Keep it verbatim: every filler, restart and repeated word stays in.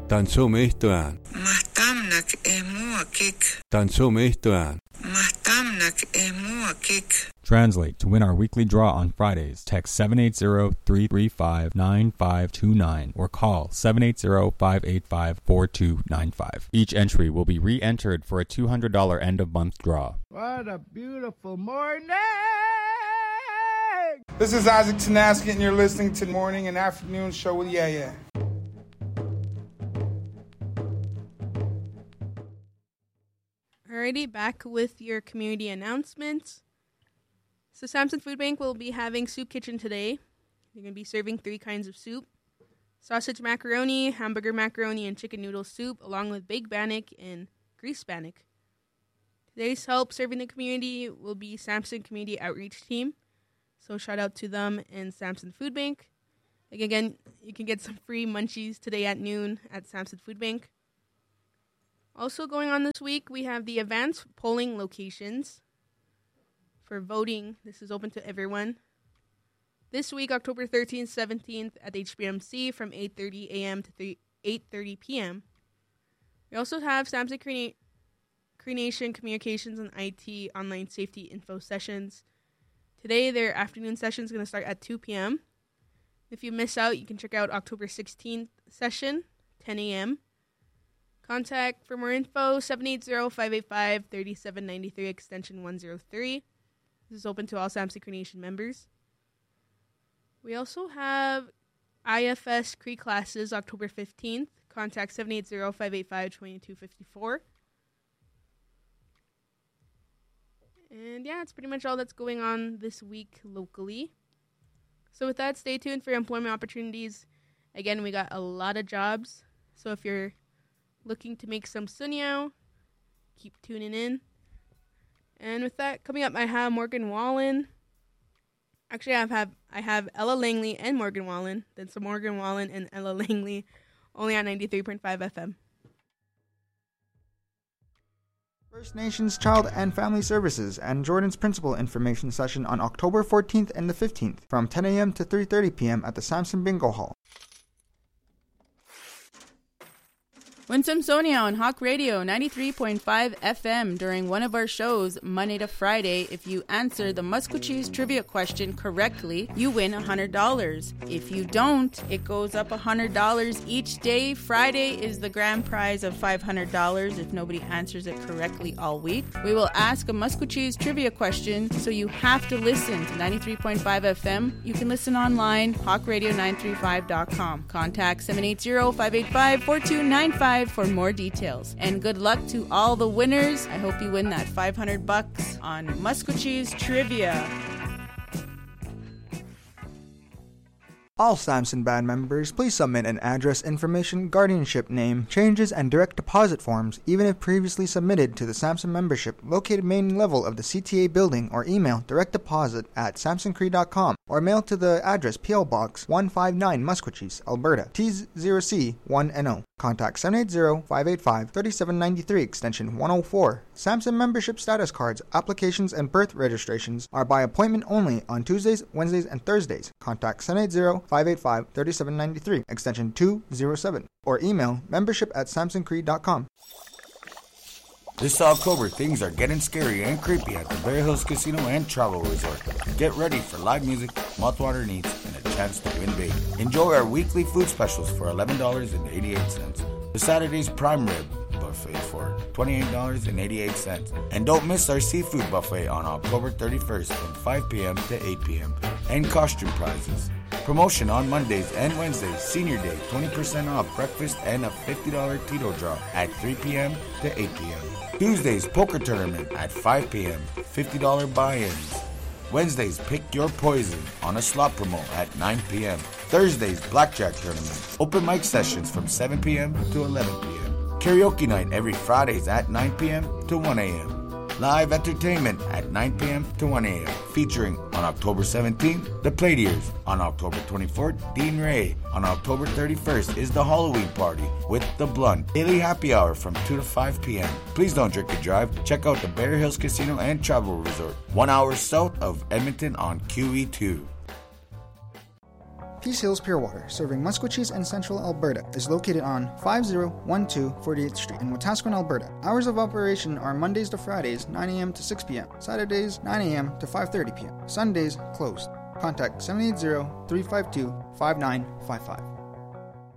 Tansumistuan. Mahtamnak emuakik. Tansumistuan. Mahtamnak emuakik. Translate. To win our weekly draw on Fridays, text seven eight zero, three three five, nine five two nine or call seven eight zero, five eight five, four two nine five. Each entry will be re-entered for a two hundred dollars end-of-month draw. What a beautiful morning! This is Isaac Tanaski, and you're listening to Morning and Afternoon Show with Yeah Yeah. Alrighty, back with your community announcements. So Samson Food Bank will be having Soup Kitchen today. They're going to be serving three kinds of soup. Sausage macaroni, hamburger macaroni, and chicken noodle soup, along with baked bannock and greased bannock. Today's help serving the community will be Samson Community Outreach Team. So shout out to them and Samson Food Bank. Like again, you can get some free munchies today at noon at Samson Food Bank. Also going on this week, we have the advanced polling locations for voting. This is open to everyone. This week, October thirteenth, seventeenth at H B M C from eight thirty a.m. to eight thirty p.m. We also have Samson Cree Nation Communications and I T online safety info sessions. Today, their afternoon session is going to start at two p.m. If you miss out, you can check out October sixteenth session, ten a.m. Contact for more info, seven eight zero, five eight five, three seven nine three, extension one oh three. This is open to all Samson Cree Nation members. We also have I F S Cree classes October fifteenth. Contact seven eight zero, five eight five, two two five four. And yeah, it's pretty much all that's going on this week locally. So with that, stay tuned for employment opportunities. Again, we got a lot of jobs. So if you're looking to make some sunyao, keep tuning in. And with that, coming up, I have Morgan Wallen. Actually, I have I have Ella Langley and Morgan Wallen. Then some Morgan Wallen and Ella Langley, only on ninety-three point five F M. First Nations Child and Family Services and Jordan's Principal Information Session on October fourteenth and the fifteenth from ten a.m. to three thirty p.m. at the Samson Bingo Hall. Winsome Sonia on Hawk Radio ninety-three point five F M during one of our shows Monday to Friday. If you answer the Musquecheese trivia question correctly, you win one hundred dollars. If you don't, it goes up one hundred dollars each day. Friday is the grand prize of five hundred dollars if nobody answers it correctly all week. We will ask a Musquecheese trivia question, so you have to listen to ninety-three point five F M. You can listen online, hawk radio nine three five dot com. Contact seven eight zero, five eight five, four two nine five for more details. And good luck to all the winners. I hope you win that five hundred bucks on Musquecheese Trivia. All Samson Band members, please submit an address, information, guardianship name, changes, and direct deposit forms, even if previously submitted to the Samson membership located main level of the C T A building, or email direct deposit at samson cree dot com, or mail to the address P L Box one five nine Musquecheese, Alberta, T zero C one N O. Contact seven eight zero, five eight five, three seven nine three, extension one oh four. Samson membership status cards, applications, and birth registrations are by appointment only on Tuesdays, Wednesdays, and Thursdays. Contact seven eight zero, five eight five, three seven nine three, extension two oh seven, or email membership at samson cree dot com. This October, things are getting scary and creepy at the Bear Hills Casino and Travel Resort. Get ready for live music, mouthwater needs, and a chance to win big. Enjoy our weekly food specials for eleven dollars and eighty-eight cents. The Saturday's prime rib buffet for twenty-eight dollars and eighty-eight cents. And don't miss our seafood buffet on October thirty-first from five p.m. to eight p.m. And costume prizes. Promotion on Mondays and Wednesdays, Senior Day, twenty percent off breakfast and a fifty dollars Tito draw at three p.m. to eight p.m. Tuesdays, poker tournament at five p.m., fifty dollars buy-ins. Wednesdays, pick your poison on a slot promo at nine p.m. Thursdays, blackjack tournament. Open mic sessions from seven p.m. to eleven p.m. Karaoke night every Fridays at nine p.m. to one a.m. Live entertainment at nine p.m. to one a.m. Featuring on October seventeenth, The Platiers. On October twenty-fourth, Dean Ray. On October thirty-first is the Halloween party with The Blunt. Daily happy hour from two to five p.m. Please don't drink and drive. Check out the Bear Hills Casino and Travel Resort, one hour south of Edmonton on Q E two. Peace Hills Pure Water, serving Musqueam and Central Alberta, is located on five oh one two forty-eighth Street in Wetaskiwin, Alberta. Hours of operation are Mondays to Fridays, nine a.m. to six p.m., Saturdays, nine a.m. to five thirty p.m., Sundays, closed. Contact seven eight zero, three five two, five nine five five.